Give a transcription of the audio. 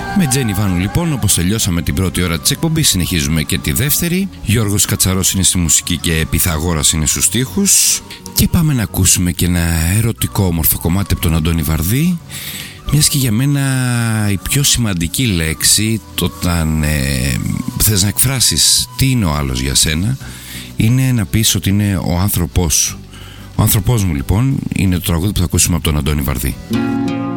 Με Τζένι Βάνου λοιπόν, όπως τελειώσαμε την πρώτη ώρα της εκπομπής, συνεχίζουμε και τη δεύτερη. Γιώργος Κατσαρός είναι στη μουσική και Πυθαγόρας είναι στους στίχους. Και πάμε να ακούσουμε και ένα ερωτικό όμορφο κομμάτι από τον Αντώνη Βαρδί. Μιας και για μένα η πιο σημαντική λέξη όταν θες να εκφράσεις τι είναι ο άλλος για σένα, είναι να πεις ότι είναι ο άνθρωπός σου. Ο άνθρωπός μου λοιπόν είναι το τραγούδι που θα ακούσουμε από τον Αντώνη Βαρδί.